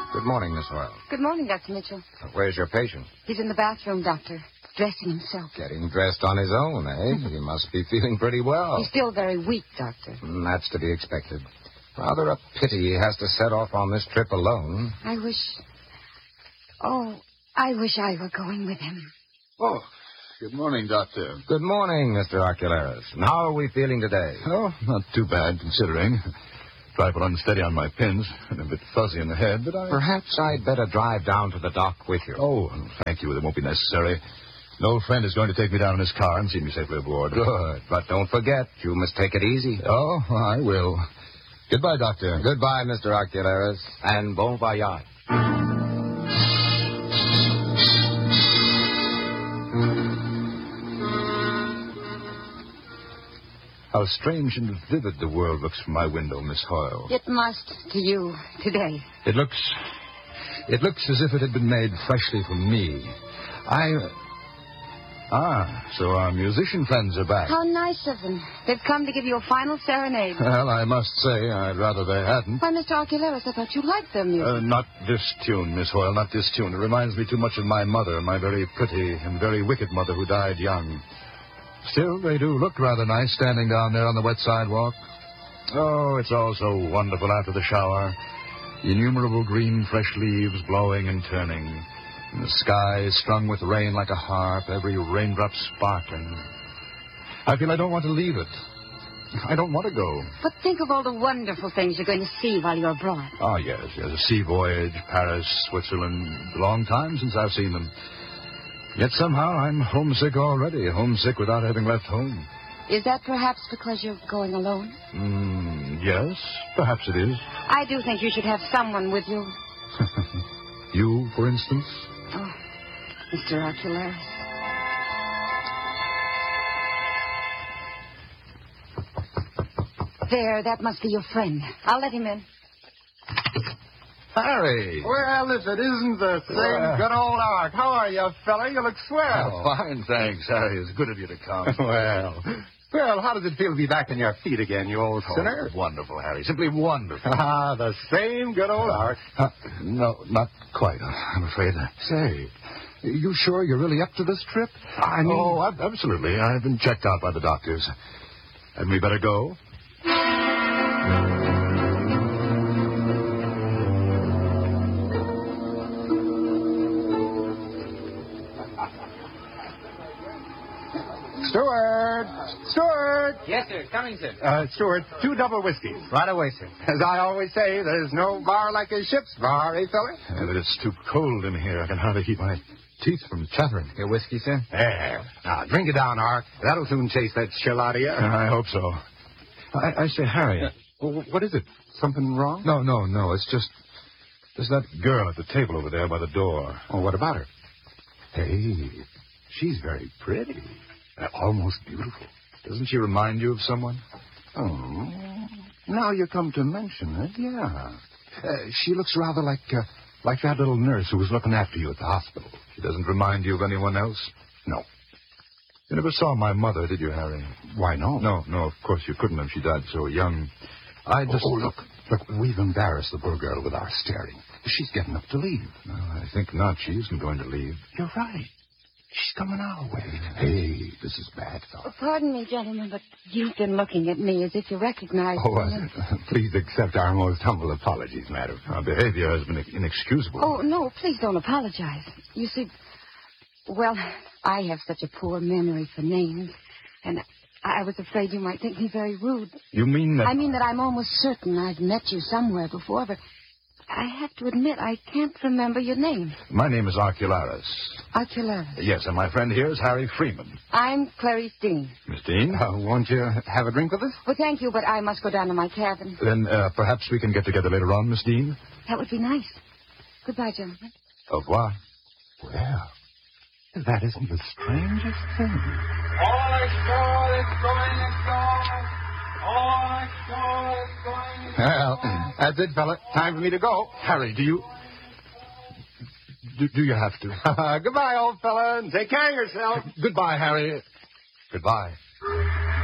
Good morning, Miss Hoyle. Good morning, Dr. Mitchell. Where's your patient? He's in the bathroom, Doctor, dressing himself. Getting dressed on his own, eh? He must be feeling pretty well. He's still very weak, Doctor. That's to be expected. Rather a pity he has to set off on this trip alone. I wish I were going with him. Oh, good morning, Doctor. Good morning, Mr. Ocularis. And how are we feeling today? Oh, not too bad, considering. Trifle unsteady on my pins and a bit fuzzy in the head, but Perhaps I'd better drive down to the dock with you. Oh, thank you. It won't be necessary. An old friend is going to take me down in his car and see me safely aboard. Good. But don't forget, you must take it easy. Oh, I will. Goodbye, Doctor. Goodbye, Mr. Ocularis. And bon voyage. How strange and vivid the world looks from my window, Miss Hoyle. It must to you today. It looks as if it had been made freshly for me. So our musician friends are back. How nice of them. They've come to give you a final serenade. Well, I must say, I'd rather they hadn't. Why, Mr. Ocularis, I thought you liked their music. Not this tune, Miss Hoyle, not this tune. It reminds me too much of my mother, my very pretty and very wicked mother who died young. Still, they do look rather nice standing down there on the wet sidewalk. Oh, it's all so wonderful after the shower. Innumerable green, fresh leaves blowing and turning. And the sky is strung with rain like a harp, every raindrop sparkling. I feel I don't want to leave it. I don't want to go. But think of all the wonderful things you're going to see while you're abroad. Oh, yes. A sea voyage, Paris, Switzerland. A long time since I've seen them. Yet somehow I'm homesick already, homesick without having left home. Is that perhaps because you're going alone? Yes, perhaps it is. I do think you should have someone with you. You, for instance? Oh, Mr. Ocularis. There, that must be your friend. I'll let him in. Harry! Well, if it isn't the same good old Art. How are you, fella? You look swell. Fine, thanks, Harry. It's good of you to come. Well, how does it feel to be back on your feet again, you old sinner? Wonderful, Harry. Simply wonderful. The same good old Art. No, not quite, I'm afraid. Say, you sure you're really up to this trip? I mean... Oh, absolutely. I've been checked out by the doctors. Hadn't we better go? Steward! Yes, sir. Coming, sir. Steward, 2 double whiskeys. Right away, sir. As I always say, there's no bar like a ship's bar, eh, fella? Yeah, but it's too cold in here. I can hardly keep my teeth from chattering. Your whiskey, sir? There. Now, drink it down, Art. That'll soon chase that chill out of you. I hope so. I say, Harry. Well, what is it? Something wrong? No. It's just... There's that girl at the table over there by the door. Oh, what about her? Hey, she's very pretty. Almost beautiful. Doesn't she remind you of someone? Oh, now you come to mention it, yeah. She looks rather like that little nurse who was looking after you at the hospital. She doesn't remind you of anyone else? No. You never saw my mother, did you, Harry? Why, no. No, of course you couldn't have. She died so young. I just... Oh, look, we've embarrassed the poor girl with our staring. She's getting up to leave. No, I think not. She isn't going to leave. You're right. She's coming our way. Hey, this is bad, fella. Pardon me, gentlemen, but you've been looking at me as if you recognized me. Please accept our most humble apologies, madam. Our behavior has been inexcusable. Oh, no, please don't apologize. You see, well, I have such a poor memory for names, and I was afraid you might think me very rude. You mean that... I mean that I'm almost certain I've met you somewhere before, but I have to admit I can't remember your name. My name is Ocularis. Ocularis? Yes, and my friend here is Harry Freeman. I'm Clarice Dean. Miss Dean? Won't you have a drink with us? Well, thank you, but I must go down to my cabin. Then perhaps we can get together later on, Miss Dean? That would be nice. Goodbye, gentlemen. Au revoir. Well, that isn't the strangest thing. All ashore is going. All ashore is going. Well, that's it, fella. Time for me to go. Harry, do you have to? Goodbye, old fella, and take care of yourself. Goodbye, Harry. Goodbye.